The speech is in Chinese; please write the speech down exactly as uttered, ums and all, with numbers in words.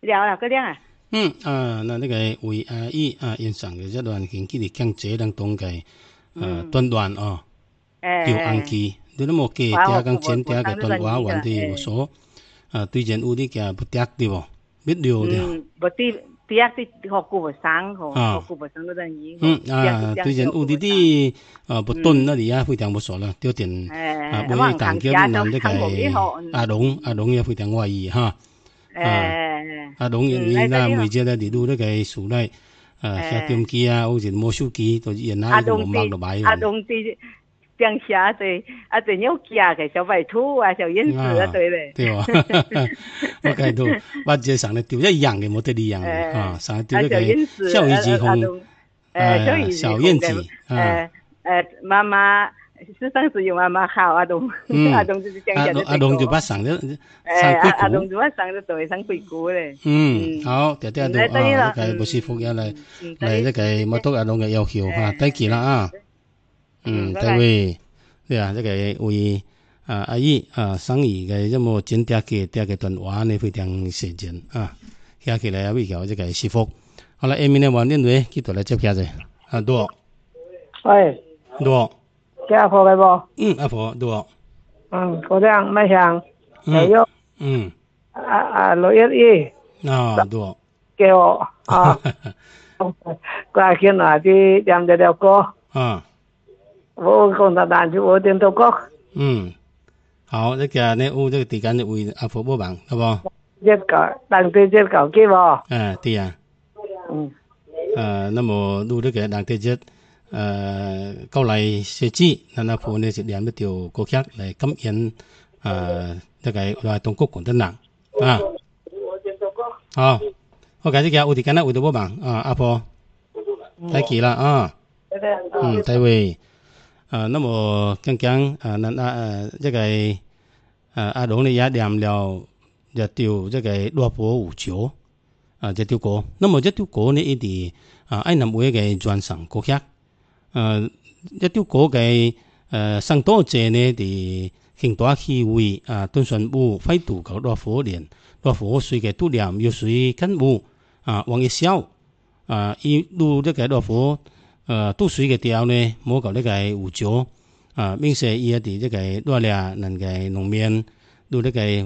了啦，个亮啊。 嗯啊，那那个为阿姨啊，欣赏嘅一段经济嘅经济当中嘅呃短短哦，有安基，你都冇记第一讲前第一个短话完的无所啊，对人有啲嘅不得对喎，必了的。 嗯，不对，第一啲學顧不上嗬，學顧不上嗰陣已。 嗯啊，對人有啲啲啊不頓那裡啊，非常不錯啦，丟點啊，每當叫你諗呢個阿龍，阿龍也非常懷疑哈。誒，阿龍因為那每隻咧，你都呢個數嚟啊，下點機啊，好似摸手機，都人啊，都冇掹到買。 阿龍啲邊下對，啊對有家嘅小白兔啊，小燕子啊，對咧。 對喎，我睇到或者上嚟丟一樣嘅，冇得呢樣嘅啊，上嚟丟呢個小魚子紅，誒小燕子， 誒誒媽媽。是上次有媽媽好阿東，阿東就是這樣嘅。 阿東就把上咗上龜阿東就把上咗對上龜股咧。 嗯，好，就聽到啊，呢個不是福音嚟嚟呢個冇讀阿東嘅要求嚇，低級啦啊。嗯，第位，對啊，呢個為啊阿姨啊生意嘅一麼整啲嘅啲嘅段話呢非常實踐啊，聽起來會有呢個舒服。好啦，下面呢黃天偉佢度嚟接下啫，啊多。 喂。 多。 叫阿婆嘅噃， 嗯，阿婆多， 嗯，嗰張咩香，係喐， 嗯， 啊啊六一一， 啊多， 叫我啊，掛見話啲飲咗條歌， 啊， 我講得難住我點到歌， 嗯，好，呢個呢，我呢個時間呢會阿婆幫忙，好冇？ 一個當地隻狗機喎， 誒，對啊， 嗯， 誒，那麼錄呢個當地隻。誒高麗設置，那阿婆呢就念一條歌曲嚟感恩誒一個來東國廣東人啊。好，我解釋嘅，我哋今日會到幫忙啊，阿婆，睇見啦啊。嗯，第位啊，那麼講講啊，那啊一個誒阿龍呢也念了一條一個羅婆五九啊，一條歌，那麼一條歌呢一啲啊，愛諗會嘅傳承歌曲。誒一條歌嘅誒上多謝呢啲慶多氣會啊，敦順武揮度cầu羅火蓮，羅火水嘅都念要水跟武啊，往一笑啊，一路呢個羅火誒都水嘅調呢，冇cầu呢個胡椒啊，並且伊一啲呢個羅咧能嘅農面，路呢個